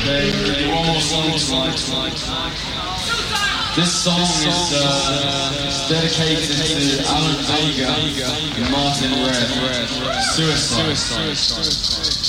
One more song tonight. This song is dedicated to Alan Vega and Martin Red. Suicide.